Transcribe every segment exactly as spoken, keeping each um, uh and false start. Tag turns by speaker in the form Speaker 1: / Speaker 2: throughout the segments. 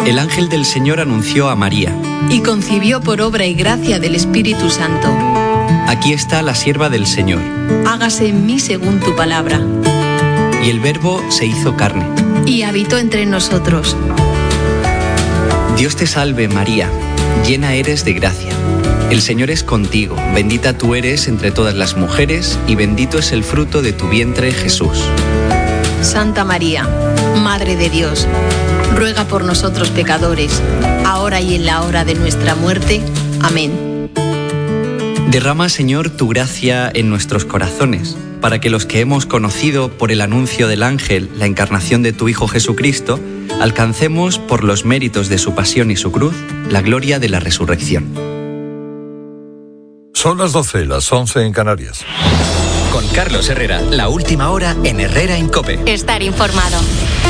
Speaker 1: El ángel del Señor anunció a María.
Speaker 2: Y concibió por obra y gracia del Espíritu Santo.
Speaker 1: Aquí está la sierva del Señor.
Speaker 2: Hágase en mí según tu palabra.
Speaker 1: Y el Verbo se hizo carne.
Speaker 2: Y habitó entre nosotros.
Speaker 1: Dios te salve, María, llena eres de gracia. El Señor es contigo, bendita tú eres entre todas las mujeres, y bendito es el fruto de tu vientre, Jesús.
Speaker 2: Santa María, Madre de Dios, ruega por nosotros pecadores, ahora y en la hora de nuestra muerte. Amén.
Speaker 1: Derrama, Señor, tu gracia en nuestros corazones, para que los que hemos conocido por el anuncio del ángel la encarnación de tu Hijo Jesucristo, alcancemos por los méritos de su pasión y su cruz la gloria de la resurrección.
Speaker 3: Son las doce, las once en Canarias.
Speaker 4: Con Carlos Herrera, la última hora en Herrera en COPE.
Speaker 5: Estar informado.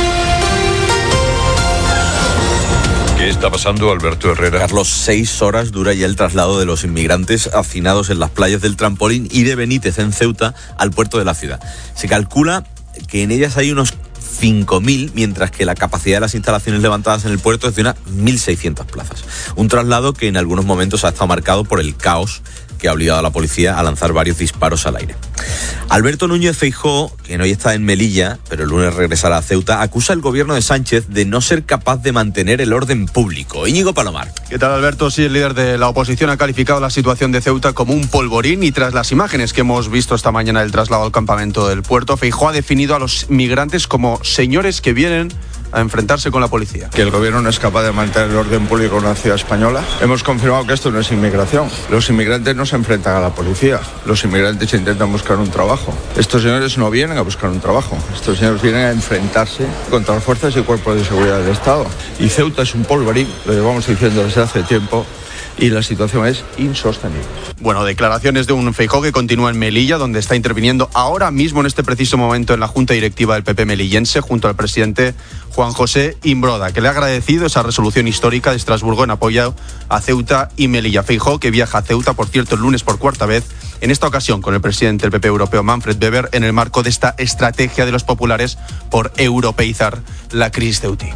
Speaker 3: ¿Qué está pasando, Alberto Herrera?
Speaker 6: Carlos, seis horas dura ya el traslado de los inmigrantes hacinados en las playas del Trampolín y de Benítez, en Ceuta, al puerto de la ciudad. Se calcula que en ellas hay unos cinco mil, mientras que la capacidad de las instalaciones levantadas en el puerto es de unas mil seiscientas plazas. Un traslado que en algunos momentos ha estado marcado por el caos que ha obligado a la policía a lanzar varios disparos al aire. Alberto Núñez Feijóo, quien hoy está en Melilla, pero el lunes regresará a Ceuta, acusa al gobierno de Sánchez de no ser capaz de mantener el orden público. Íñigo Palomar.
Speaker 7: ¿Qué tal, Alberto? Sí, el líder de la oposición ha calificado la situación de Ceuta como un polvorín, y tras las imágenes que hemos visto esta mañana del traslado al campamento del puerto, Feijóo ha definido a los migrantes como señores que vienen a enfrentarse con la policía.
Speaker 8: Que el gobierno no es capaz de mantener el orden público en una ciudad española. Hemos confirmado que esto no es inmigración. Los inmigrantes no se enfrentan a la policía. Los inmigrantes intentan buscar un trabajo. Estos señores no vienen a buscar un trabajo. Estos señores vienen a enfrentarse contra las fuerzas y cuerpos de seguridad del Estado. Y Ceuta es un polvorín, lo llevamos diciendo desde hace tiempo, y la situación es insostenible.
Speaker 7: Bueno, declaraciones de un Feijóo que continúa en Melilla, donde está interviniendo ahora mismo en este preciso momento en la Junta Directiva del P P melillense, junto al presidente Juan José Imbroda, que le ha agradecido esa resolución histórica de Estrasburgo en apoyo a Ceuta y Melilla. Feijóo, que viaja a Ceuta, por cierto, el lunes por cuarta vez, en esta ocasión con el presidente del P P europeo, Manfred Weber, en el marco de esta estrategia de los populares por europeizar la crisis ceutí.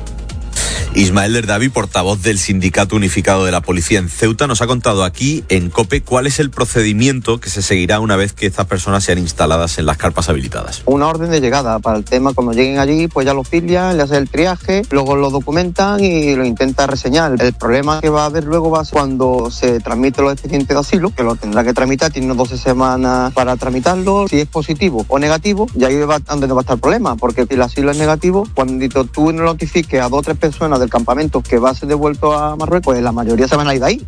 Speaker 6: Ismael Lerdavi, portavoz del Sindicato Unificado de la Policía en Ceuta, nos ha contado aquí en COPE cuál es el procedimiento que se seguirá una vez que estas personas sean instaladas en las carpas habilitadas.
Speaker 9: Una orden de llegada para el tema, cuando lleguen allí, pues ya lo filian, le hacen el triaje, luego lo documentan y lo intentan reseñar. El problema que va a haber luego va a ser cuando se tramite los expedientes de asilo, que lo tendrá que tramitar, tiene doce semanas para tramitarlo. Si es positivo o negativo, ya ahí va donde no va a estar el problema, porque si el asilo es negativo, cuando tú notifiques a dos o tres personas del campamento que va a ser devuelto a Marruecos, pues la mayoría se van a ir de ahí.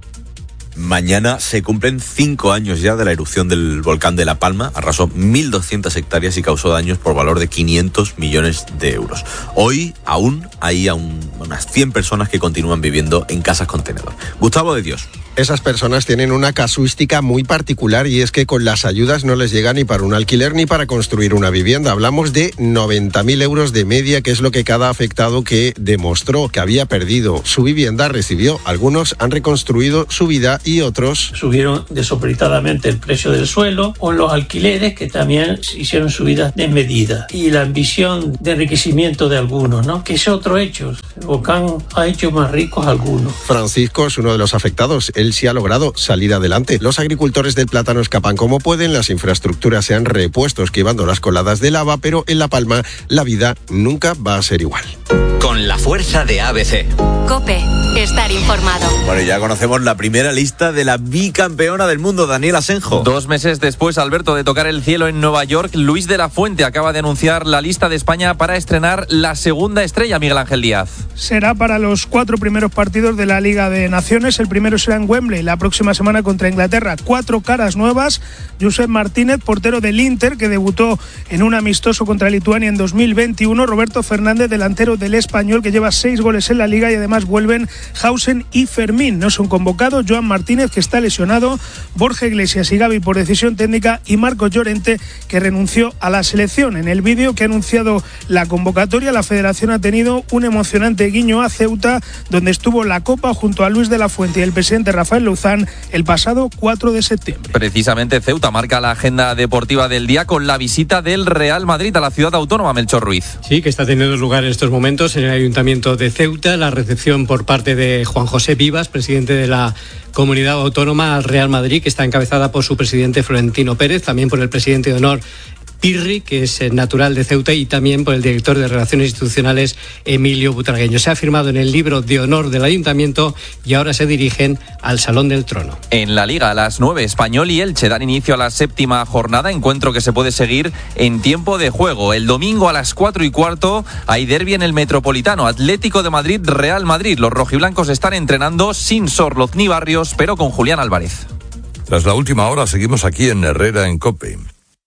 Speaker 6: Mañana se cumplen cinco años ya de la erupción del volcán de La Palma. Arrasó mil doscientas hectáreas y causó daños por valor de quinientos millones de euros. Hoy aún hay aún unas cien personas que continúan viviendo en casas contenedor. Gustavo de Dios.
Speaker 10: Esas personas tienen una casuística muy particular, y es que con las ayudas no les llega ni para un alquiler ni para construir una vivienda. Hablamos de noventa mil euros de media, que es lo que cada afectado que demostró que había perdido su vivienda recibió. Algunos han reconstruido su vida y otros
Speaker 11: subieron desopritadamente el precio del suelo, o los alquileres, que también hicieron subidas desmedidas, y la ambición de enriquecimiento de algunos, ¿no? Que es otro hecho. El volcán ha hecho más ricos a algunos.
Speaker 10: Francisco es uno de los afectados. Él sí ha logrado salir adelante. Los agricultores del plátano escapan como pueden, las infraestructuras se han repuesto esquivando las coladas de lava, pero en La Palma la vida nunca va a ser igual.
Speaker 4: Con la fuerza de A B C.
Speaker 5: COPE, estar informado.
Speaker 6: Bueno, ya conocemos la primera lista de la bicampeona del mundo, Daniel Asenjo.
Speaker 12: Dos meses después, Alberto, de tocar el cielo en Nueva York, Luis de la Fuente acaba de anunciar la lista de España para estrenar la segunda estrella, Miguel Ángel Díaz.
Speaker 13: Será para los cuatro primeros partidos de la Liga de Naciones. El primero será en Wembley la próxima semana contra Inglaterra. Cuatro caras nuevas. Josep Martínez, portero del Inter, que debutó en un amistoso contra Lituania en dos mil veintiuno. Roberto Fernández, delantero del Español, que lleva seis goles en la Liga, y además vuelven Hausen y Fermín. No son convocados Joan Martínez, que está lesionado, Borja Iglesias y Gavi por decisión técnica, y Marco Llorente, que renunció a la selección. En el vídeo que ha anunciado la convocatoria, la Federación ha tenido un emocionante guiño a Ceuta, donde estuvo la Copa junto a Luis de la Fuente y el presidente Rafael Luzán el pasado cuatro de septiembre.
Speaker 12: Precisamente Ceuta marca la agenda deportiva del día con la visita del Real Madrid a la ciudad autónoma, Melchor Ruiz.
Speaker 14: Sí, que está teniendo lugar en estos momentos en el Ayuntamiento Ayuntamiento de Ceuta, la recepción por parte de Juan José Vivas, presidente de la Comunidad Autónoma al Real Madrid, que está encabezada por su presidente Florentino Pérez, también por el presidente de honor Pirri, que es natural de Ceuta, y también por el director de Relaciones Institucionales, Emilio Butragueño. Se ha firmado en el libro de honor del Ayuntamiento y ahora se dirigen al Salón del Trono.
Speaker 12: En la Liga, a las nueve, Español y Elche dan inicio a la séptima jornada, encuentro que se puede seguir en tiempo de juego. El domingo a las cuatro y cuarto hay derbi en el Metropolitano, Atlético de Madrid, Real Madrid. Los rojiblancos están entrenando sin Sorloz ni Barrios, pero con Julián Álvarez.
Speaker 3: Tras la última hora seguimos aquí en Herrera en COPE.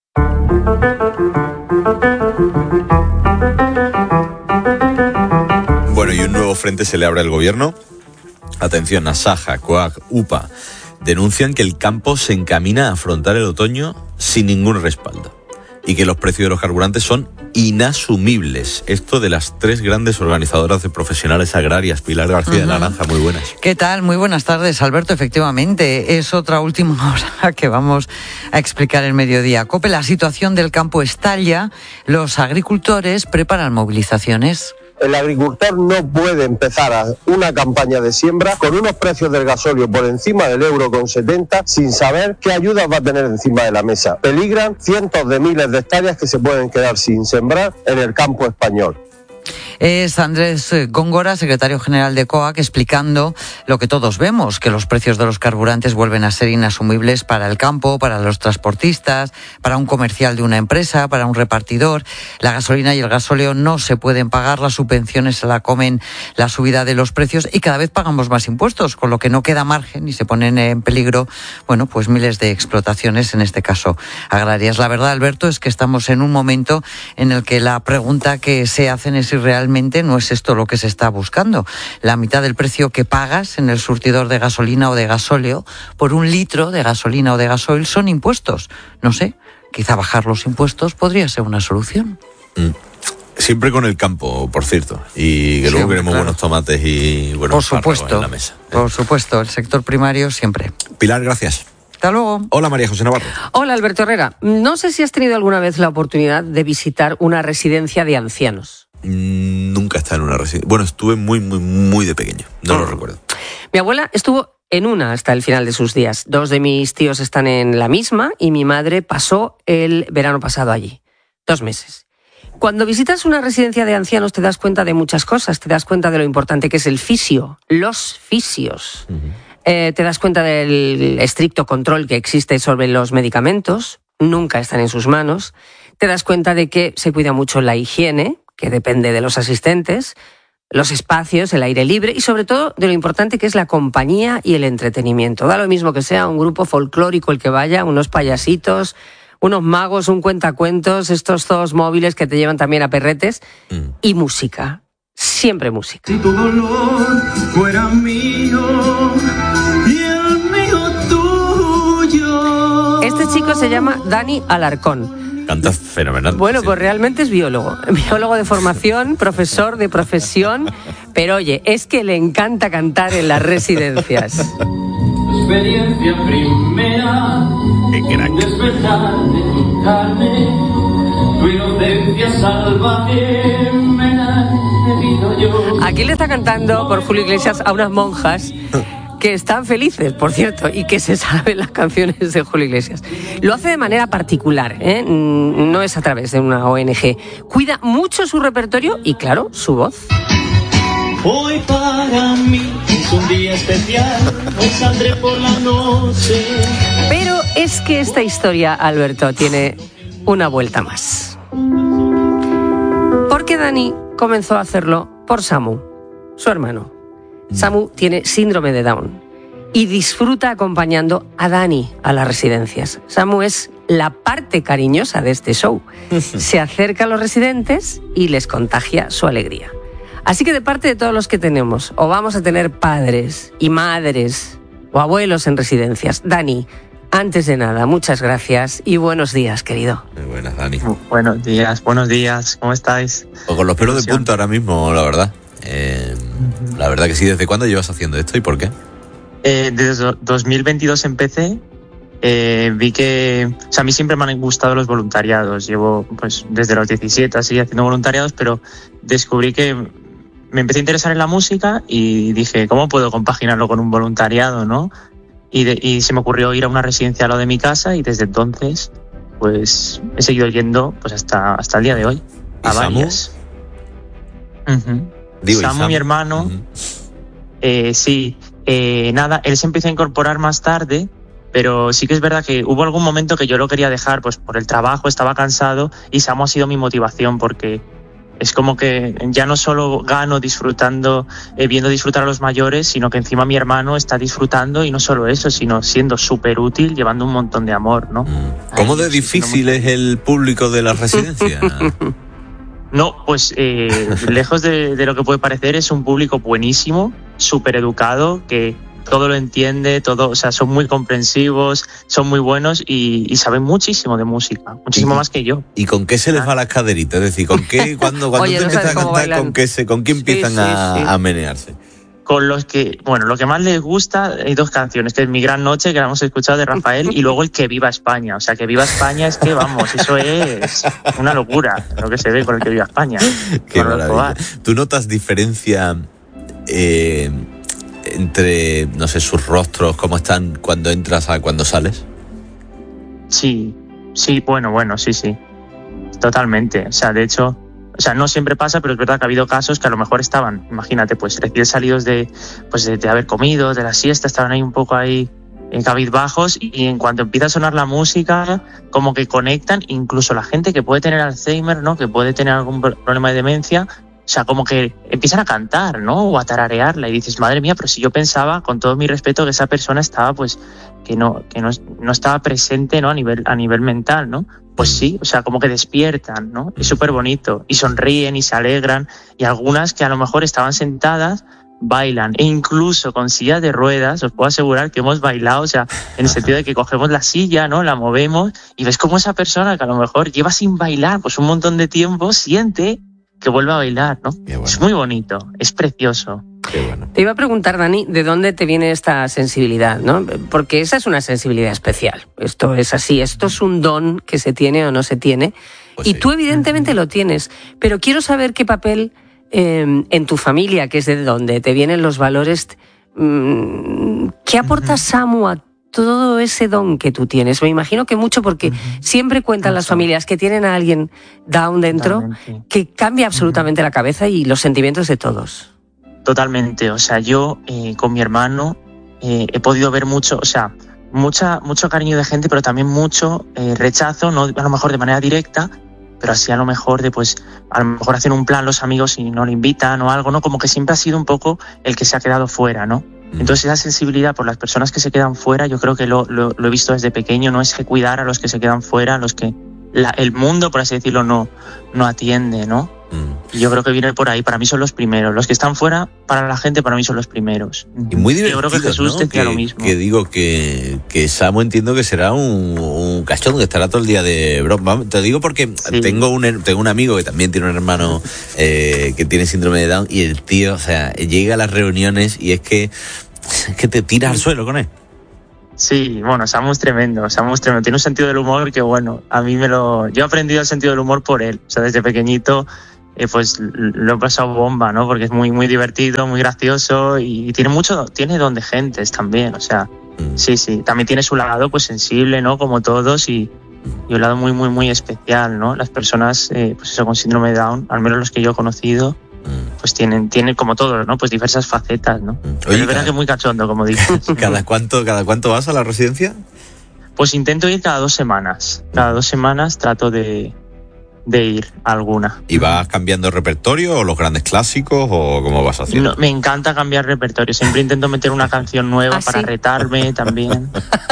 Speaker 6: Bueno, y un nuevo frente se le abre al gobierno. Atención, Asaja, COAG, UPA denuncian que el campo se encamina a afrontar el otoño sin ningún respaldo y que los precios de los carburantes son inasumibles. Esto de las tres grandes organizadoras de profesionales agrarias. Pilar García uh-huh. de Naranja, muy buenas.
Speaker 15: ¿Qué tal? Muy buenas tardes, Alberto. Efectivamente, es otra última hora que vamos a explicar el mediodía. COPE, la situación del campo estalla. Los agricultores preparan movilizaciones.
Speaker 16: El agricultor no puede empezar a una campaña de siembra con unos precios del gasóleo por encima del euro con setenta sin saber qué ayudas va a tener encima de la mesa. Peligran cientos de miles de hectáreas que se pueden quedar sin sembrar en el campo español.
Speaker 15: Es Andrés Góngora, secretario general de COAG, explicando lo que todos vemos, que los precios de los carburantes vuelven a ser inasumibles para el campo, para los transportistas, para un comercial de una empresa, para un repartidor. La gasolina y el gasóleo no se pueden pagar, las subvenciones se la comen la subida de los precios y cada vez pagamos más impuestos, con lo que no queda margen y se ponen en peligro, bueno, pues miles de explotaciones, en este caso agrarias. La verdad, Alberto, es que estamos en un momento en el que la pregunta que se hacen es si realmente no es esto lo que se está buscando. La mitad del precio que pagas en el surtidor de gasolina o de gasóleo por un litro de gasolina o de gasoil son impuestos. No sé, quizá bajar los impuestos podría ser una solución.
Speaker 6: Mm. Siempre con el campo, por cierto, y que sí, luego queremos claro. buenos tomates y buenos espárragos en la mesa.
Speaker 15: Por supuesto, el sector primario siempre.
Speaker 6: Pilar, gracias.
Speaker 15: Hasta luego.
Speaker 6: Hola, María José Navarro.
Speaker 17: Hola, Alberto Herrera. No sé si has tenido alguna vez la oportunidad de visitar una residencia de ancianos.
Speaker 6: Mm, nunca he estado en una residencia. Bueno, estuve muy, muy, muy de pequeño. No oh. lo recuerdo.
Speaker 17: Mi abuela estuvo en una hasta el final de sus días. Dos de mis tíos están en la misma y mi madre pasó el verano pasado allí. Dos meses. Cuando visitas una residencia de ancianos te das cuenta de muchas cosas. Te das cuenta de lo importante que es el fisio, los fisios. Uh-huh. Eh, te das cuenta del estricto control que existe sobre los medicamentos. Nunca están en sus manos. Te das cuenta de que se cuida mucho la higiene, que depende de los asistentes, los espacios, el aire libre y sobre todo de lo importante que es la compañía y el entretenimiento. Da lo mismo que sea un grupo folclórico el que vaya, unos payasitos, unos magos, un cuentacuentos, estos dos móviles que te llevan también a perretes mm. y música. Siempre música.
Speaker 18: Si tu dolor fuera mío y el mío tuyo.
Speaker 17: Este chico se llama Dani Alarcón.
Speaker 6: Canta fenomenal.
Speaker 17: Bueno,
Speaker 6: sí.
Speaker 17: pues realmente es biólogo. Biólogo de formación, profesor de profesión. Pero oye, es que le encanta cantar en las residencias.
Speaker 18: Experiencia primera.
Speaker 6: Qué crack.
Speaker 18: Despertar de tu carne. Tu inocencia salvaje me la he bebido yo.
Speaker 17: Aquí le está cantando por Julio Iglesias a unas monjas que están felices, por cierto, y que se saben las canciones de Julio Iglesias. Lo hace de manera particular, ¿eh? No es a través de una O N G. Cuida mucho su repertorio y, claro, su voz.
Speaker 18: Hoy para mí es un día especial, hoy saldré por la noche.
Speaker 17: Pero es que esta historia, Alberto, tiene una vuelta más. Porque Dani comenzó a hacerlo por Samu, su hermano. Samu tiene síndrome de Down y disfruta acompañando a Dani a las residencias. Samu es la parte cariñosa de este show. Se acerca a los residentes y les contagia su alegría. Así que de parte de todos los que tenemos, o vamos a tener padres y madres o abuelos en residencias, Dani, antes de nada, muchas gracias y buenos días, querido.
Speaker 6: Muy buenas, Dani.
Speaker 19: Buenos días, buenos días, ¿cómo estáis?
Speaker 6: O con los pelos de punta ahora mismo, la verdad. Eh, la verdad que sí. ¿Desde cuándo llevas haciendo esto y por qué?
Speaker 19: Eh, desde dos mil veintidós empecé. Eh, vi que, o sea, a mí siempre me han gustado los voluntariados. Llevo, pues, desde los diecisiete así haciendo voluntariados, pero descubrí que me empecé a interesar en la música y dije, ¿cómo puedo compaginarlo con un voluntariado, no? Y, de, y se me ocurrió ir a una residencia al lado de mi casa y desde entonces pues he seguido yendo pues hasta, hasta el día de hoy. A varias. Uh-huh. Digo, Samu, Samu, mi hermano, uh-huh. eh, sí, eh, nada, él se empezó a incorporar más tarde, pero sí que es verdad que hubo algún momento que yo lo quería dejar pues por el trabajo, estaba cansado y Samu ha sido mi motivación porque es como que ya no solo gano disfrutando, eh, viendo disfrutar a los mayores, sino que encima mi hermano está disfrutando y no solo eso, sino siendo súper útil, llevando un montón de amor, ¿no?
Speaker 6: ¿Cómo de difícil es el público de la residencia?
Speaker 19: No, pues eh, lejos de, de lo que puede parecer, es un público buenísimo, súper educado, que todo lo entiende, todo, o sea, son muy comprensivos, son muy buenos y, y saben muchísimo de música, muchísimo más que yo.
Speaker 6: ¿Y con qué se les va las caderitas? Es decir, ¿con qué, cuando, cuando
Speaker 17: Oye,
Speaker 6: te
Speaker 17: no
Speaker 6: empiezan a cantar,
Speaker 17: bailan.
Speaker 6: ¿con qué, se, con qué empiezan
Speaker 19: Sí, sí,
Speaker 6: a,
Speaker 19: sí.
Speaker 6: a menearse?
Speaker 19: Con los que, bueno, lo que más les gusta, hay dos canciones, que es Mi Gran Noche, que la hemos escuchado de Rafael, y luego el Que Viva España. O sea, Que Viva España es que, vamos, eso es una locura, lo que se ve con el Que Viva España.
Speaker 6: Qué maravilla. ¿Tú notas diferencia eh, entre, no sé, sus rostros, cómo están cuando entras a cuando sales?
Speaker 19: Sí, sí, bueno, bueno, sí, sí. Totalmente. O sea, de hecho, o sea, no siempre pasa, pero es verdad que ha habido casos que a lo mejor estaban, imagínate, pues recién salidos de, pues de, de haber comido, de la siesta, estaban ahí un poco ahí en cabizbajos y en cuanto empieza a sonar la música, como que conectan, incluso la gente que puede tener Alzheimer, ¿no? Que puede tener algún problema de demencia, o sea, como que empiezan a cantar, ¿no? O a tararearla y dices, madre mía, pero si yo pensaba, con todo mi respeto, que esa persona estaba, pues, que no, que no, no estaba presente, ¿no? A nivel, a nivel mental, ¿no? Pues sí, o sea, como que despiertan, ¿no? Es súper bonito. Y sonríen y se alegran. Y algunas que a lo mejor estaban sentadas, bailan. E incluso con sillas de ruedas, os puedo asegurar que hemos bailado, o sea, en el sentido de que cogemos la silla, ¿no? La movemos y ves como esa persona que a lo mejor lleva sin bailar pues un montón de tiempo, siente que vuelve a bailar, ¿no? Bueno. Es muy bonito, es precioso.
Speaker 6: Qué bueno.
Speaker 17: Te iba a preguntar, Dani, ¿de dónde te viene esta sensibilidad, ¿no? Porque esa es una sensibilidad especial. Esto es así, esto es un don que se tiene o no se tiene. Pues y sí. Tú evidentemente lo tienes, pero quiero saber qué papel eh, en tu familia, que es de donde te vienen los valores, mmm, ¿qué aporta Samu a todo ese don que tú tienes? Me imagino que mucho, porque uh-huh. siempre cuentan las familias que tienen a alguien down dentro, Totalmente. Que cambia absolutamente uh-huh. la cabeza y los sentimientos de todos.
Speaker 19: Totalmente, o sea, yo eh, con mi hermano eh, he podido ver mucho, o sea, mucha, mucho cariño de gente, pero también mucho eh, rechazo, no a lo mejor de manera directa, pero así a lo mejor de pues, a lo mejor hacen un plan los amigos y no le invitan o algo, ¿no? Como que siempre ha sido un poco el que se ha quedado fuera, ¿no? Entonces esa sensibilidad por las personas que se quedan fuera, yo creo que lo, lo, lo he visto desde pequeño, no es que cuidar a los que se quedan fuera, a los que la, el mundo, por así decirlo, no, no atiende, ¿no? Y yo creo que viene por ahí, para mí son los primeros. Los que están fuera, para la gente, para mí son los primeros.
Speaker 6: Y muy divertidos,
Speaker 19: yo creo que Jesús
Speaker 6: ¿no?
Speaker 19: decía
Speaker 6: que,
Speaker 19: lo mismo.
Speaker 6: Que digo que, que Samu entiendo que será un, un cachón, que estará todo el día de broma. Te digo porque sí. tengo, un, tengo un amigo que también tiene un hermano eh, que tiene síndrome de Down y el tío, o sea, llega a las reuniones y es que, es que te tiras al suelo con él.
Speaker 19: Sí, bueno, Samu es tremendo, Samu es tremendo. Tiene un sentido del humor que, bueno, a mí me lo... Yo he aprendido el sentido del humor por él. O sea, desde pequeñito... Eh, pues lo he pasado bomba, ¿no? Porque es muy muy divertido, muy gracioso y tiene mucho, tiene don de gentes también, o sea, mm. sí, sí. También tiene su lado pues sensible, ¿no? Como todos y, y un lado muy muy muy especial, ¿no? Las personas, eh, pues eso, con síndrome de Down, al menos los que yo he conocido, mm. pues tienen, tienen como todos, ¿no? Pues diversas facetas, ¿no? Mm. Oye, es verdad que es muy cachondo, como dices.
Speaker 6: ¿Cada cuánto, cada cuánto vas a la residencia?
Speaker 19: Pues intento ir cada dos semanas. Cada dos semanas trato de... de ir a alguna.
Speaker 6: ¿Y vas cambiando repertorio o los grandes clásicos o cómo vas haciendo?
Speaker 19: No, me encanta cambiar repertorio. Siempre intento meter una canción nueva ¿Ah, para sí? retarme también.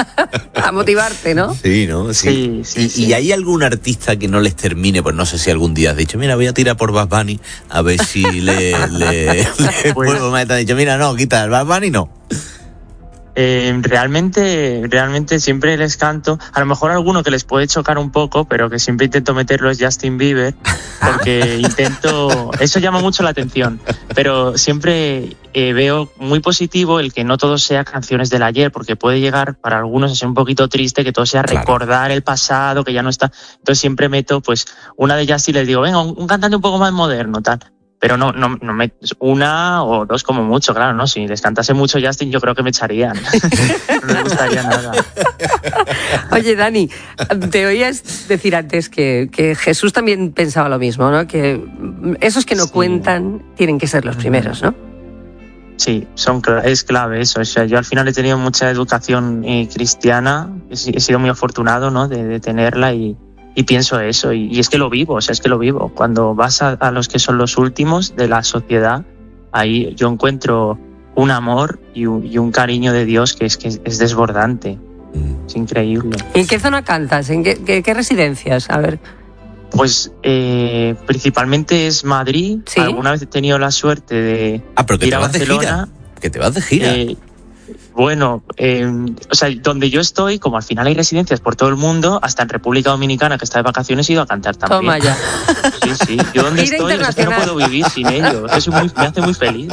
Speaker 17: A motivarte, ¿no?
Speaker 6: Sí, ¿no? Sí. sí, sí, ¿Y, sí. ¿Y hay algún artista que no les termine? Pues no sé si algún día has dicho, mira, voy a tirar por Bad Bunny a ver si le, le, le pues, puedo meter. Dicho, mira, no, quita el Bad Bunny, no.
Speaker 19: Eh, realmente, realmente siempre les canto. A lo mejor alguno que les puede chocar un poco, pero que siempre intento meterlo es Justin Bieber, porque intento. Eso llama mucho la atención. Pero siempre eh, veo muy positivo el que no todo sea canciones del ayer, porque puede llegar para algunos a ser un poquito triste que todo sea recordar el pasado, que ya no está. Entonces siempre meto, pues, una de Justin y les digo, venga, un, un cantante un poco más moderno, tal. pero no, no, no me, una o dos como mucho, claro, ¿no? Si les cantase mucho Justin, yo creo que me echarían. No me gustaría nada.
Speaker 17: Oye, Dani, te oías decir antes que, que Jesús también pensaba lo mismo, ¿no? Que esos que no sí. cuentan tienen que ser los primeros, ¿no?
Speaker 19: Sí, son, es clave eso. O sea, yo al final he tenido mucha educación eh, cristiana, he, he sido muy afortunado, ¿no? de, de tenerla y Y pienso eso, y, y es que lo vivo, o sea, es que lo vivo. Cuando vas a, a los que son los últimos de la sociedad, ahí yo encuentro un amor y un, y un cariño de Dios que es, que es desbordante. Es increíble.
Speaker 17: ¿En qué zona cantas? ¿En qué, qué, qué residencias? A ver.
Speaker 19: Pues eh, principalmente es Madrid. ¿Sí? Alguna vez he tenido la suerte de
Speaker 6: ah, pero que
Speaker 19: ir
Speaker 6: te
Speaker 19: a
Speaker 6: vas
Speaker 19: Barcelona.
Speaker 6: De gira. Que te vas de gira.
Speaker 19: Eh, Bueno, eh, o sea, donde yo estoy, como al final hay residencias por todo el mundo, hasta en República Dominicana, que está de vacaciones, he ido a cantar también.
Speaker 17: Toma ya.
Speaker 19: Sí, sí. Yo donde estoy, es que no puedo vivir sin ellos. Eso muy, me hace muy feliz.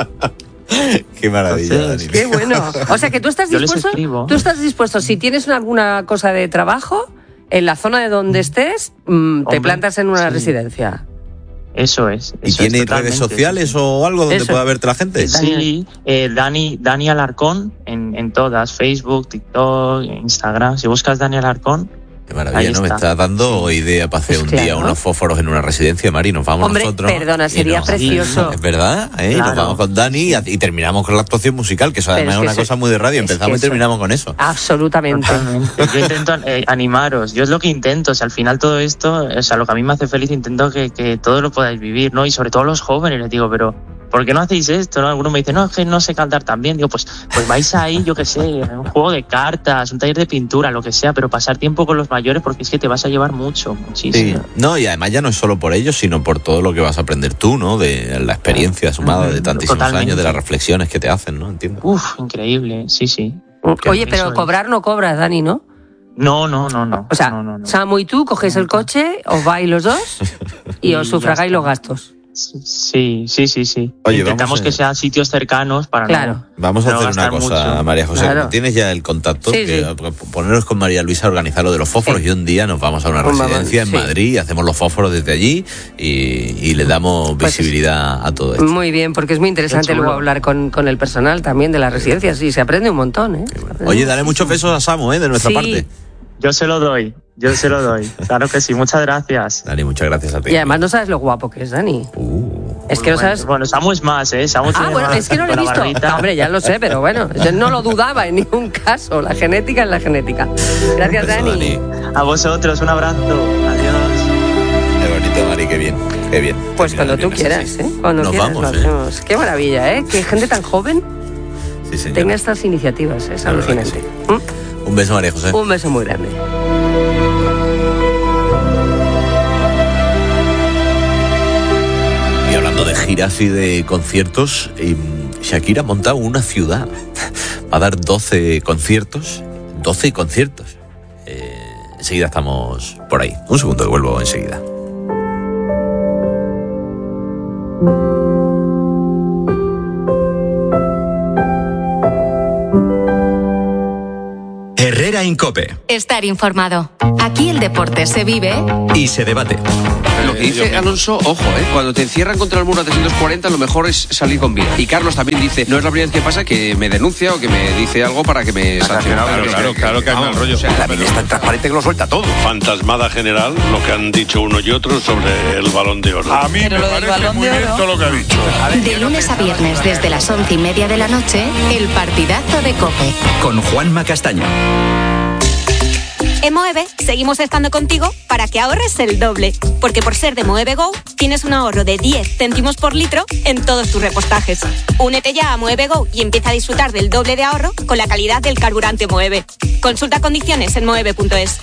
Speaker 6: Qué maravilla, Entonces,
Speaker 17: Dani. Qué bueno. O sea, que tú estás dispuesto, tú estás dispuesto, si tienes alguna cosa de trabajo, en la zona de donde estés, mmm, te plantas en una sí. residencia.
Speaker 19: Eso es.
Speaker 6: ¿Y
Speaker 19: eso
Speaker 6: tiene
Speaker 19: es
Speaker 6: redes sociales eso. o algo donde eso. pueda verte la gente?
Speaker 19: Sí, eh, Dani, Dani Alarcón en, en todas, Facebook, TikTok, Instagram. Si buscas Dani Alarcón,
Speaker 6: qué maravilla, ¿no? Me está dando idea para hacer pues un claro. día unos fósforos en una residencia, Mari. Nos vamos
Speaker 17: Hombre,
Speaker 6: nosotros.
Speaker 17: Perdona, sería
Speaker 6: nos,
Speaker 17: precioso.
Speaker 6: Es verdad, ¿eh? Claro. Nos vamos con Dani y, y terminamos con la actuación musical, que eso además es, es una cosa muy de radio. Empezamos y terminamos con eso.
Speaker 17: Absolutamente.
Speaker 19: Totalmente. Yo intento eh, animaros. Yo es lo que intento. O sea, al final todo esto, o sea, lo que a mí me hace feliz, intento que, que todo lo podáis vivir, ¿no? Y sobre todo los jóvenes, les digo, pero ¿por qué no hacéis esto? ¿No? Algunos me dicen, no, es que no sé cantar tan bien. Digo, pues, pues vais ahí, yo qué sé, un juego de cartas, un taller de pintura, lo que sea, pero pasar tiempo con los mayores porque es que te vas a llevar mucho, muchísimo.
Speaker 6: Sí. No, y además ya no es solo por ellos, sino por todo lo que vas a aprender tú, ¿no? De la experiencia sumada de tantísimos Totalmente. años, de las reflexiones que te hacen, ¿no? Entiendo.
Speaker 19: Uf, increíble, sí, sí.
Speaker 17: Oye, pero Eso cobrar es. no cobras, Dani, ¿no?
Speaker 19: No, no, no, no.
Speaker 17: O sea,
Speaker 19: no, no, no.
Speaker 17: Samu y tú cogéis el coche, os vais los dos y os sufragáis los gastos.
Speaker 19: Sí, sí, sí, sí.
Speaker 6: Oye,
Speaker 19: intentamos
Speaker 6: a...
Speaker 19: que sean sitios cercanos para
Speaker 17: claro.
Speaker 19: no.
Speaker 6: Vamos a
Speaker 19: no
Speaker 6: hacer una cosa,
Speaker 19: mucho.
Speaker 6: María José.
Speaker 17: Claro.
Speaker 6: Tienes ya el contacto.
Speaker 17: Sí,
Speaker 6: que,
Speaker 17: sí.
Speaker 6: Ponernos con María Luisa a organizar lo de los fósforos sí. y un día nos vamos a una
Speaker 17: un
Speaker 6: residencia
Speaker 17: mamá,
Speaker 6: en Madrid, sí. hacemos los fósforos desde allí y, y le damos pues, visibilidad a todo esto.
Speaker 17: Muy bien, porque es muy interesante luego hablar con, con el personal también de las residencias y se aprende un montón, ¿eh?
Speaker 6: Bueno. Oye, dale muchos besos a Samu, ¿eh? De nuestra
Speaker 17: sí.
Speaker 6: parte.
Speaker 19: Yo se lo doy, yo se lo doy. Claro que sí, muchas gracias.
Speaker 6: Dani, muchas gracias a ti.
Speaker 17: Y además no sabes lo guapo que es, Dani.
Speaker 6: Uh,
Speaker 17: es que no
Speaker 19: bueno,
Speaker 17: sabes...
Speaker 19: Bueno, Samu es más, ¿eh? Samu
Speaker 17: ah, bueno,
Speaker 19: más
Speaker 17: es que no lo he visto. No, hombre, ya lo sé, pero bueno, yo no lo dudaba en ningún caso. La genética es la genética. Gracias,
Speaker 6: Dani.
Speaker 17: Dani.
Speaker 19: A vosotros, un abrazo. Adiós.
Speaker 6: Qué bonito, Mari, qué bien, qué bien.
Speaker 17: Pues cuando tú quieras, así. ¿eh? Cuando
Speaker 6: Nos
Speaker 17: quieras
Speaker 6: vamos,
Speaker 17: lo hacemos. ¿eh? Qué maravilla, ¿eh? Que gente tan joven
Speaker 6: sí,
Speaker 17: tenga estas iniciativas. Es alucinante. Sí.
Speaker 6: ¿Mm? Un beso, María José.
Speaker 17: Un beso muy grande.
Speaker 6: Y hablando de giras y de conciertos, Shakira ha montado una ciudad. Va a dar doce conciertos. doce conciertos. Eh, enseguida estamos por ahí. Un segundo que vuelvo enseguida.
Speaker 4: Herrera Incope.
Speaker 5: Estar informado. Aquí el deporte se vive
Speaker 4: y se debate.
Speaker 20: Lo que dice Alonso, ojo, ¿eh? Cuando te encierran contra el muro a trescientos cuarenta, lo mejor es salir con vida. Y Carlos también dice, no es la primera vez que pasa que me denuncia o que me dice algo para que me sancione.
Speaker 21: Claro, claro, claro que hay mal rollo.
Speaker 20: O sea,
Speaker 21: también es tan transparente que lo suelta todo.
Speaker 22: Fantasmada general, lo que han dicho uno y otro sobre el Balón de Oro.
Speaker 21: A mí Pero me parece muy bien todo lo que ha dicho.
Speaker 5: De lunes a viernes, desde las once y media de la noche, el partidazo de COPE.
Speaker 4: Con Juanma Castaño.
Speaker 23: En Moeve seguimos estando contigo para que ahorres el doble, porque por ser de Moeve Go tienes un ahorro de diez céntimos por litro en todos tus repostajes. Únete ya a Moeve Go y empieza a disfrutar del doble de ahorro con la calidad del carburante Moeve. Consulta condiciones en moeve punto es.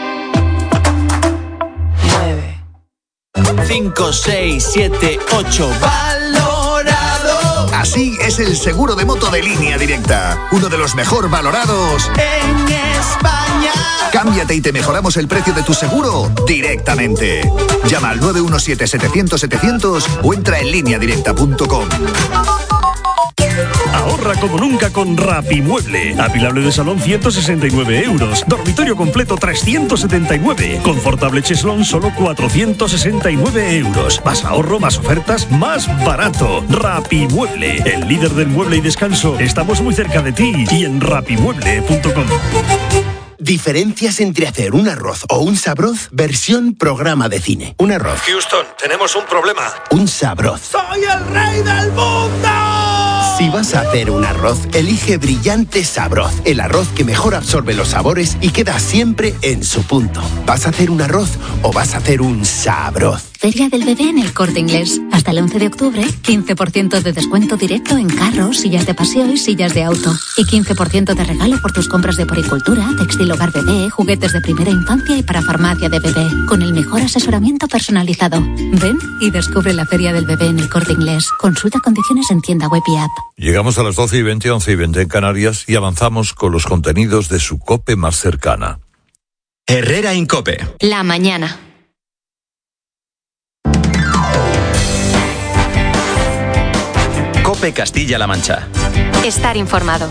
Speaker 24: cinco, seis, siete, ocho. ¡Valorado! Así es el seguro de moto de Línea Directa. Uno de los mejor valorados en España. Cámbiate y te mejoramos el precio de tu seguro directamente. Llama al nueve uno siete, setecientos, setecientos o entra en línea directa punto com. Ahorra
Speaker 1: ahorra como nunca con Rapimueble. Apilable de salón ciento sesenta y nueve euros. Dormitorio completo trescientos setenta y nueve. Confortable cheslón solo cuatrocientos sesenta y nueve euros. Más ahorro, más ofertas, más barato. Rapimueble, el líder del mueble y descanso. Estamos muy cerca de ti y en rapimueble punto com.
Speaker 2: Diferencias entre hacer un arroz o un sabroz, versión programa de cine. Un arroz.
Speaker 21: Houston, tenemos un problema.
Speaker 2: Un sabroz.
Speaker 21: ¡Soy el rey del mundo!
Speaker 2: Si vas a hacer un arroz, elige Brillante Sabroz, el arroz que mejor absorbe los sabores y queda siempre en su punto. ¿Vas a hacer un arroz o vas a hacer un sabroz?
Speaker 7: Feria del Bebé en El Corte Inglés. Hasta el once de octubre, quince por ciento de descuento directo en carros, sillas de paseo y sillas de auto. Y quince por ciento de regalo por tus compras de poricultura, textil hogar bebé, juguetes de primera infancia y para farmacia de bebé. Con el mejor asesoramiento personalizado. Ven y descubre la Feria del Bebé en El Corte Inglés. Consulta condiciones en tienda web y app.
Speaker 3: Llegamos a las doce y veinte, once y veinte en Canarias y avanzamos con los contenidos de su COPE más cercana.
Speaker 4: Herrera Incope.
Speaker 5: La mañana.
Speaker 4: COPE Castilla-La Mancha.
Speaker 5: Estar informado.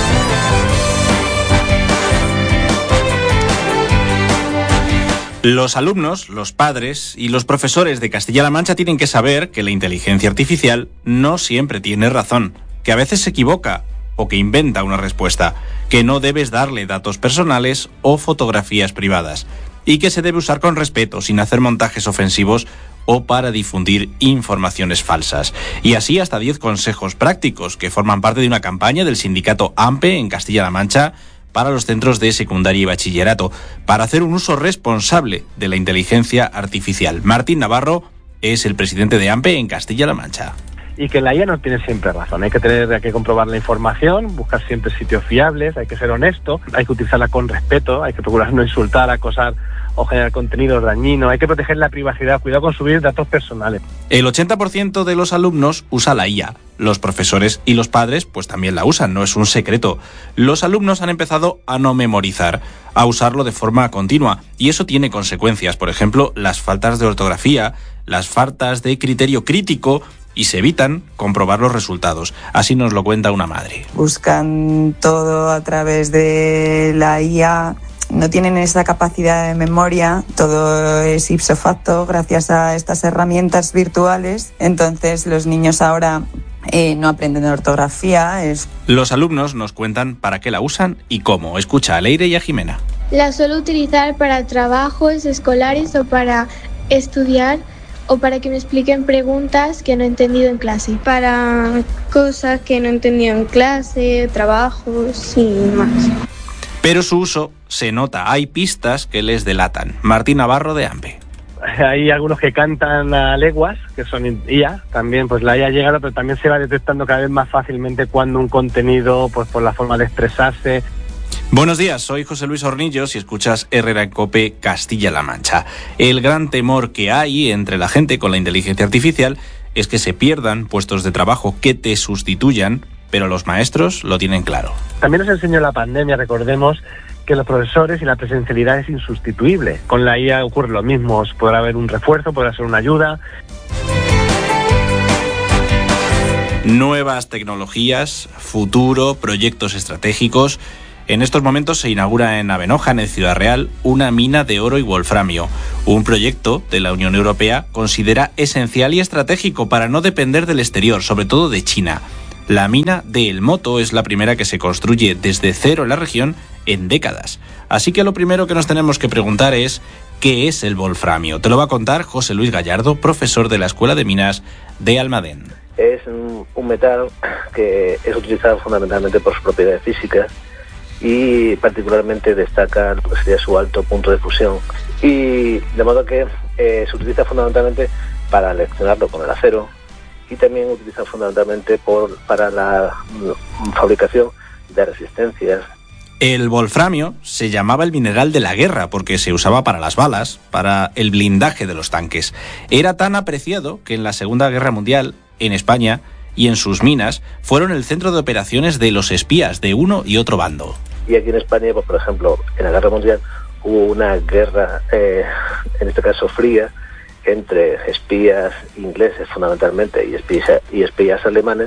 Speaker 8: Los alumnos, los padres y los profesores de Castilla-La Mancha tienen que saber que la inteligencia artificial no siempre tiene razón, que a veces se equivoca o que inventa una respuesta, que no debes darle datos personales o fotografías privadas y que se debe usar con respeto, sin hacer montajes ofensivos o para difundir informaciones falsas. Y así hasta diez consejos prácticos que forman parte de una campaña del sindicato AMPE en Castilla-La Mancha para los centros de secundaria y bachillerato, para hacer un uso responsable de la inteligencia artificial. Martín Navarro es el presidente de AMPE en Castilla-La Mancha.
Speaker 25: Y que la I A no tiene siempre razón, hay que tener, hay que comprobar la información, buscar siempre sitios fiables, hay que ser honesto, hay que utilizarla con respeto, hay que procurar no insultar, acosar o generar contenidos dañinos, hay que proteger la privacidad, cuidado con subir datos personales.
Speaker 8: El ochenta por ciento de los alumnos usa la I A, los profesores y los padres pues también la usan, no es un secreto. Los alumnos han empezado a no memorizar, a usarlo de forma continua y eso tiene consecuencias, por ejemplo, las faltas de ortografía, las faltas de criterio crítico y se evitan comprobar los resultados. Así nos lo cuenta una madre.
Speaker 26: Buscan todo a través de la I A, no tienen esa capacidad de memoria, todo es ipso facto gracias a estas herramientas virtuales, entonces los niños ahora eh, no aprenden ortografía. Es...
Speaker 8: Los alumnos nos cuentan para qué la usan y cómo. Escucha a Leire y a Jimena.
Speaker 27: La suelo utilizar para trabajos escolares o para estudiar o para que me expliquen preguntas que no he entendido en clase. Para cosas que no he entendido en clase, trabajos y más.
Speaker 8: Pero su uso se nota, hay pistas que les delatan. Martín Navarro de AMPE.
Speaker 25: Hay algunos que cantan a leguas, que son I A, también pues la I A ha llegado, pero también se va detectando cada vez más fácilmente cuando un contenido, pues por la forma de expresarse.
Speaker 8: Buenos días, soy José Luis Hornillos y escuchas Herrera en COPE Castilla-La Mancha. El gran temor que hay entre la gente con la inteligencia artificial es que se pierdan puestos de trabajo que te sustituyan, pero los maestros lo tienen claro.
Speaker 25: También nos enseñó la pandemia, recordemos que los profesores y la presencialidad es insustituible. Con la I A ocurre lo mismo, podrá haber un refuerzo, podrá ser una ayuda.
Speaker 8: Nuevas tecnologías, futuro, proyectos estratégicos. En estos momentos se inaugura en Avenoja, en el Ciudad Real, una mina de oro y wolframio. Un proyecto de la Unión Europea considera esencial y estratégico para no depender del exterior, sobre todo de China. La mina de El Moto es la primera que se construye desde cero en la región en décadas. Así que lo primero que nos tenemos que preguntar es ¿qué es el wolframio? Te lo va a contar José Luis Gallardo, profesor de la Escuela de Minas de Almadén.
Speaker 28: Es un metal que es utilizado fundamentalmente por sus propiedades físicas y particularmente destaca lo que sería su alto punto de fusión. Y de modo que eh, se utiliza fundamentalmente para reaccionarlo con el acero y también utiliza fundamentalmente por, para la mm, fabricación de resistencias.
Speaker 8: El wolframio se llamaba el mineral de la guerra porque se usaba para las balas, para el blindaje de los tanques. Era tan apreciado que en la Segunda Guerra Mundial, en España y en sus minas, fueron el centro de operaciones de los espías de uno y otro bando.
Speaker 28: Y aquí en España, pues, por ejemplo, en la Guerra Mundial hubo una guerra, eh, en este caso fría, entre espías ingleses fundamentalmente y espías, y espías alemanes,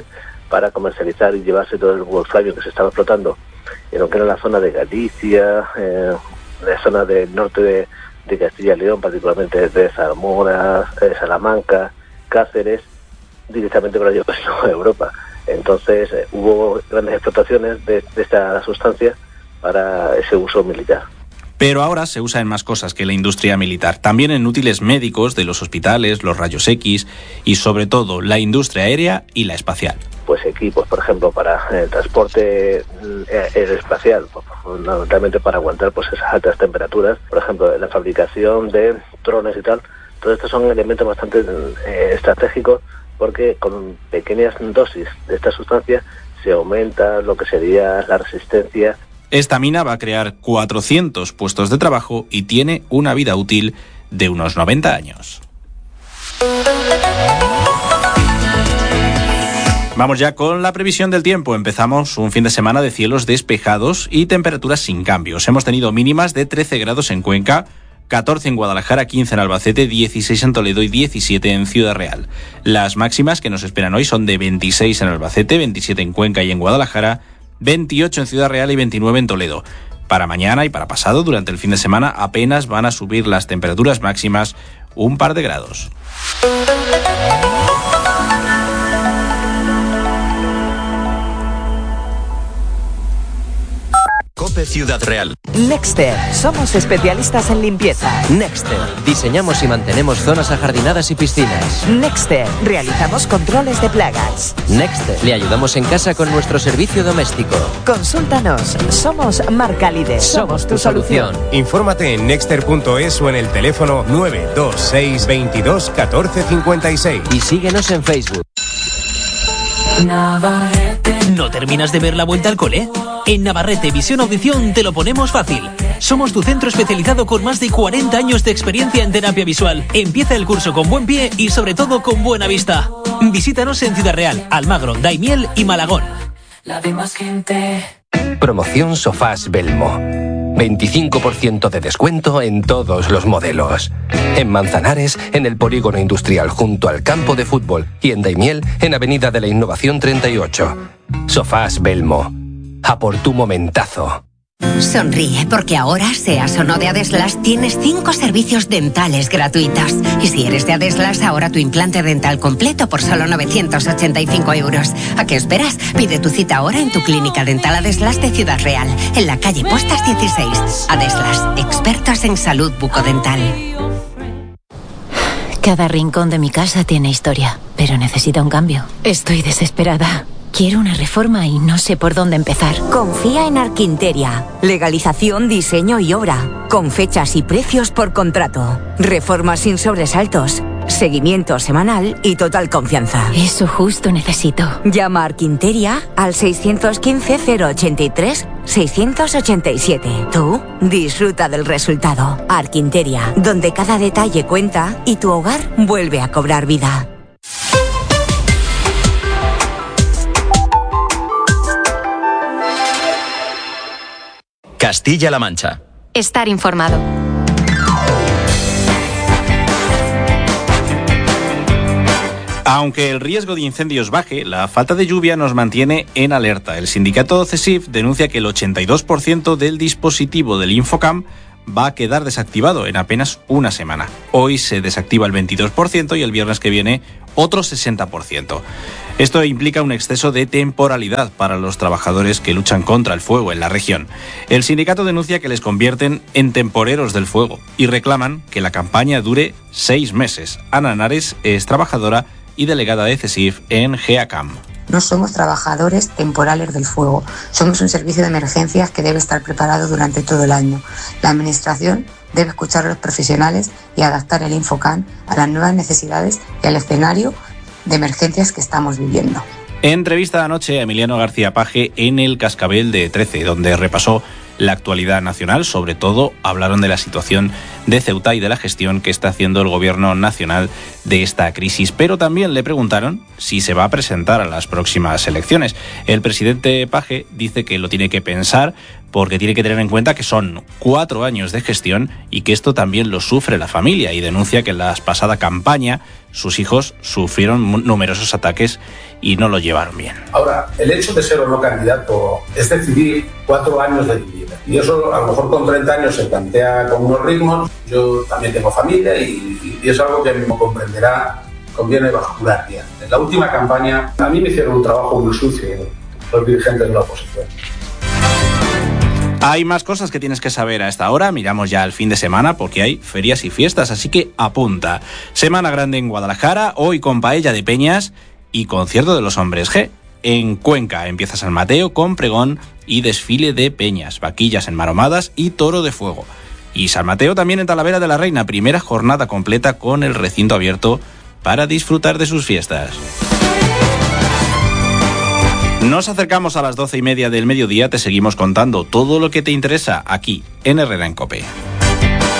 Speaker 28: para comercializar y llevarse todo el wolframio que se estaba explotando en lo que era la zona de Galicia, eh, la zona del norte de, de Castilla y León, particularmente de Zamora, eh, Salamanca, Cáceres, directamente para llevarlo a Europa. Entonces eh, hubo grandes explotaciones de, de esta sustancia para ese uso militar.
Speaker 8: Pero ahora se usa en más cosas que la industria militar, también en útiles médicos de los hospitales, los rayos X y sobre todo la industria aérea y la espacial.
Speaker 28: Pues equipos, por ejemplo, para el transporte aeroespacial, fundamentalmente para aguantar pues esas altas temperaturas, por ejemplo, la fabricación de drones y tal. Todos estos son elementos bastante eh, estratégicos porque con pequeñas dosis de esta sustancia se aumenta lo que sería la resistencia.
Speaker 8: Esta mina va a crear cuatrocientos puestos de trabajo y tiene una vida útil de unos noventa años. Vamos ya con la previsión del tiempo. Empezamos un fin de semana de cielos despejados y temperaturas sin cambios. Hemos tenido mínimas de trece grados en Cuenca, catorce en Guadalajara, quince en Albacete, dieciséis en Toledo y diecisiete en Ciudad Real. Las máximas que nos esperan hoy son de veintiséis en Albacete, veintisiete en Cuenca y en Guadalajara, veintiocho en Ciudad Real y veintinueve en Toledo. Para mañana y para pasado, durante el fin de semana, apenas van a subir las temperaturas máximas un par de grados.
Speaker 4: COPE Ciudad Real.
Speaker 9: Nexter. Somos especialistas en limpieza.
Speaker 10: Nexter. Diseñamos y mantenemos zonas ajardinadas y piscinas.
Speaker 9: Nexter. Realizamos controles de plagas.
Speaker 10: Nexter. Le ayudamos en casa con nuestro servicio doméstico.
Speaker 9: Consúltanos. Somos marca líder.
Speaker 10: Somos tu solución.
Speaker 11: Infórmate en nexter punto es o en el teléfono nueve dos seis veintidós catorce cincuenta y seis.
Speaker 10: Y síguenos en Facebook.
Speaker 12: Navarrete. ¿No terminas de ver la vuelta al cole? En Navarrete Visión Audición te lo ponemos fácil. Somos tu centro especializado con más de cuarenta años de experiencia en terapia visual. Empieza el curso con buen pie y sobre todo con buena vista. Visítanos en Ciudad Real, Almagro, Daimiel y Malagón.
Speaker 11: La de más gente.
Speaker 13: Promoción Sofás Belmo. veinticinco por ciento de descuento en todos los modelos. En Manzanares, en el Polígono Industrial junto al campo de fútbol, y en Daimiel, en Avenida de la Innovación treinta y ocho. Sofás Belmo. A por tu momentazo.
Speaker 14: Sonríe, porque ahora, seas o no de Adeslas, tienes cinco servicios dentales gratuitos. Y si eres de Adeslas, ahora tu implante dental completo por solo novecientos ochenta y cinco euros. ¿A qué esperas? Pide tu cita ahora en tu clínica dental Adeslas de Ciudad Real, en la calle Postas dieciséis. Adeslas, expertos en salud bucodental.
Speaker 7: Cada rincón de mi casa tiene historia, pero necesita un cambio. Estoy desesperada. Quiero una reforma y no sé por dónde empezar.
Speaker 15: Confía en Arquinteria. Legalización, diseño y obra. Con fechas y precios por contrato. Reformas sin sobresaltos. Seguimiento semanal y total confianza.
Speaker 7: Eso justo necesito.
Speaker 15: Llama a Arquinteria al seiscientos quince cero ochenta y tres seiscientos ochenta y siete. Tú disfruta del resultado. Arquinteria, donde cada detalle cuenta y tu hogar vuelve a cobrar vida.
Speaker 4: Castilla-La Mancha.
Speaker 5: Estar informado.
Speaker 8: Aunque el riesgo de incendios baje, la falta de lluvia nos mantiene en alerta. El sindicato CESIF denuncia que el ochenta y dos por ciento del dispositivo del Infocam va a quedar desactivado en apenas una semana. Hoy se desactiva el veintidós por ciento y el viernes que viene otro sesenta por ciento. Esto implica un exceso de temporalidad para los trabajadores que luchan contra el fuego en la región. El sindicato denuncia que les convierten en temporeros del fuego y reclaman que la campaña dure seis meses. Ana Nares es trabajadora y delegada de CESIF en GEACAM.
Speaker 16: No somos trabajadores temporales del fuego, somos un servicio de emergencias que debe estar preparado durante todo el año. La Administración debe escuchar a los profesionales y adaptar el Infocam a las nuevas necesidades y al escenario de emergencias que estamos viviendo.
Speaker 8: Entrevista anoche a Emiliano García Paje en el Cascabel de trece, donde repasó la actualidad nacional. Sobre todo hablaron de la situación de Ceuta y de la gestión que está haciendo el gobierno nacional de esta crisis, pero también le preguntaron si se va a presentar a las próximas elecciones. El presidente Paje dice que lo tiene que pensar porque tiene que tener en cuenta que son cuatro años de gestión y que esto también lo sufre la familia, y denuncia que en la pasada campaña sus hijos sufrieron numerosos ataques y no lo llevaron bien.
Speaker 6: Ahora, el hecho de ser o no candidato es decidir cuatro años de mi vida. Y eso a lo mejor con treinta años se plantea con unos ritmos. Yo también tengo familia y, y es algo que me comprenderá, conviene bascular bien. En la última campaña a mí me hicieron un trabajo muy sucio los dirigentes de la oposición.
Speaker 8: Hay más cosas que tienes que saber a esta hora. Miramos ya el fin de semana porque hay ferias y fiestas, así que apunta. Semana Grande en Guadalajara, hoy con paella de peñas y concierto de los Hombres G. En Cuenca empieza San Mateo con pregón y desfile de peñas, vaquillas enmaromadas y toro de fuego. Y San Mateo también en Talavera de la Reina, primera jornada completa con el recinto abierto para disfrutar de sus fiestas. Nos acercamos a las doce y media del mediodía, te seguimos contando todo lo que te interesa aquí en Herrera en COPE.